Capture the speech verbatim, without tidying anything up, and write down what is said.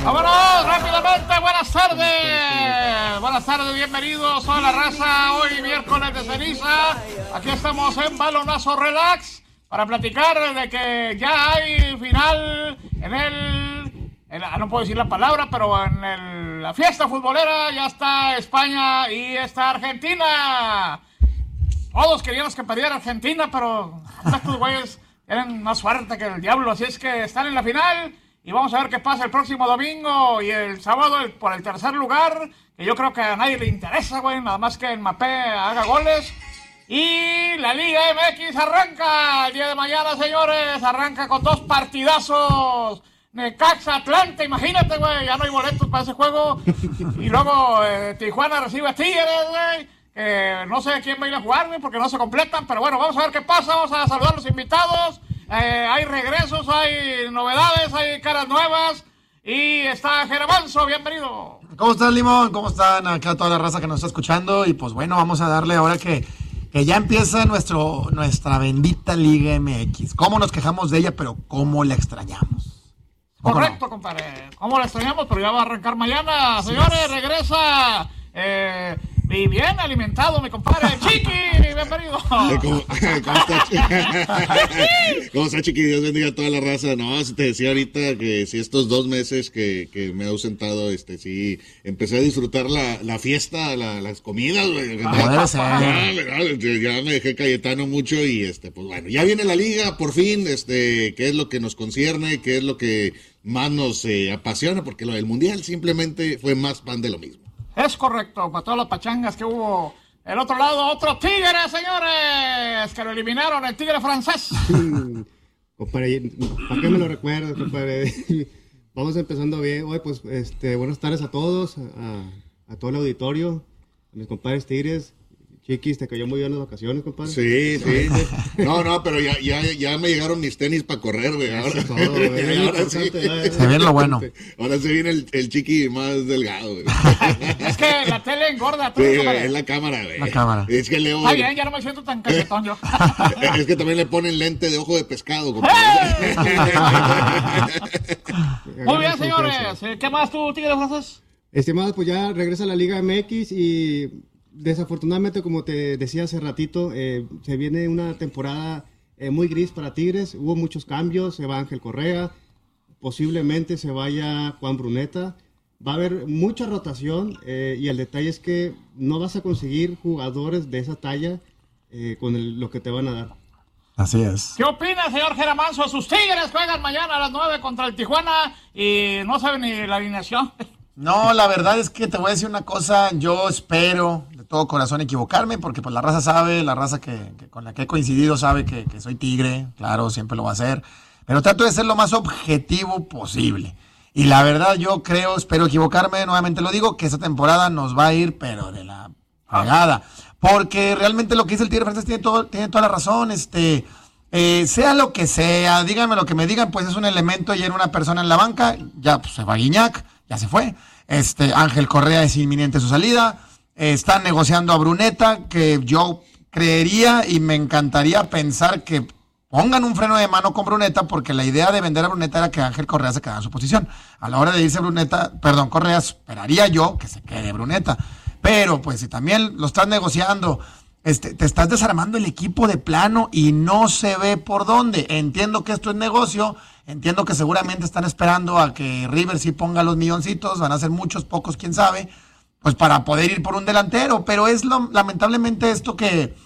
¡Vámonos! Rápidamente, buenas tardes. Buenas tardes, bienvenidos a la raza. Hoy miércoles de ceniza. Aquí estamos en Balonazo Relax para platicar de que ya hay final en el... En la, no puedo decir la palabra, pero en el, la fiesta futbolera ya está España y está Argentina. Todos queríamos que perdiera Argentina, pero estos güeyes tienen más suerte que el diablo. Así es que están en la final. Y vamos a ver qué pasa el próximo domingo y el sábado el, por el tercer lugar, que yo creo que a nadie le interesa, güey, nada más que Mbappé haga goles. Y la Liga M X arranca el día de mañana, señores, arranca con dos partidazos. Necaxa, Atlanta, imagínate, güey, ya no hay boletos para ese juego. Y luego eh, Tijuana recibe a Tigres, güey, que no sé quién va a ir a jugar, güey, porque no se completan, pero bueno, vamos a ver qué pasa, vamos a saludar a los invitados. Eh, hay regresos, hay novedades, hay caras nuevas. Y está Geramanzo, bienvenido. ¿Cómo estás, Limón? ¿Cómo están acá toda la raza que nos está escuchando? Y pues bueno, vamos a darle ahora que, que ya empieza nuestro, nuestra bendita Liga M X. ¿Cómo nos quejamos de ella, pero cómo la extrañamos? Correcto, no? compadre. ¿Cómo la extrañamos? Pero ya va a arrancar mañana. Señores, sí. regresa... Eh, Y bien alimentado, mi compadre. Chiqui, bienvenido. ¿Cómo, cómo está, Chiqui? ¿Cómo está, Chiqui? Dios bendiga a toda la raza. No, te decía ahorita que si estos dos meses que, que me he ausentado, este, sí, empecé a disfrutar la, la fiesta, la, las comidas, güey. Ah, ya, ya me dejé Cayetano mucho y, este, pues bueno, ya viene la liga, por fin, este, qué es lo que nos concierne, qué es lo que más nos eh, apasiona, porque lo del Mundial simplemente fue más pan de lo mismo. Es correcto, para todas las pachangas que hubo. El otro lado, otro Tigre, señores, que lo eliminaron, el Tigre francés. Compadre, ¿para qué me lo recuerdas, compadre? Vamos empezando bien. Hoy, pues, este, buenas tardes a todos, a, a todo el auditorio, a mis compadres Tigres. Chiquis, te cayó muy bien las vacaciones, compadre. Sí, sí. No, no, pero ya, ya, ya me llegaron mis tenis para correr, güey. Ahora, todo, güey. ahora sí. Se viene lo bueno. Ahora se viene el, el Chiqui más delgado, güey. Es que la tele engorda. Tú, sí, es la cámara, güey. La cámara. Es que Leo... Está bien, ya no me siento tan cachetón yo. Es que también le ponen lente de ojo de pescado, compadre. Muy bien, señores. ¿Qué más tú, Tigre francés? Estimados, pues ya regresa a la Liga M X y... Desafortunadamente, como te decía hace ratito, eh, se viene una temporada eh, muy gris para Tigres. Hubo muchos cambios, se va Ángel Correa, posiblemente se vaya Juan Bruneta. Va a haber mucha rotación eh, y el detalle es que no vas a conseguir jugadores de esa talla eh, con el, lo que te van a dar. Así es. ¿Qué opina, señor Geramanzo? Sus Tigres juegan mañana a las nueve contra el Tijuana y no saben ni la alineación. No, la verdad es que te voy a decir una cosa, yo espero de todo corazón equivocarme, porque pues la raza sabe, la raza que, que con la que he coincidido sabe que, que soy Tigre, claro, siempre lo va a hacer, pero trato de ser lo más objetivo posible. Y la verdad yo creo, espero equivocarme, nuevamente lo digo, que esta temporada nos va a ir, pero de la pagada, porque realmente lo que dice el Tigre francés tiene, todo, tiene toda la razón, este... Eh, sea lo que sea, díganme lo que me digan, pues es un elemento y era una persona en la banca, ya pues, se va Guiñac, ya se fue, este Ángel Correa es inminente su salida, eh, están negociando a Bruneta, que yo creería y me encantaría pensar que pongan un freno de mano con Bruneta, porque la idea de vender a Bruneta era que Ángel Correa se quedara en su posición. A la hora de irse Bruneta, perdón, Correa, esperaría yo que se quede Bruneta, pero pues si también lo están negociando, Este, te estás desarmando el equipo de plano y no se ve por dónde. Entiendo que esto es negocio, entiendo que seguramente están esperando a que River sí ponga los milloncitos, van a ser muchos, pocos, quién sabe, pues para poder ir por un delantero, pero es lo, lamentablemente esto que,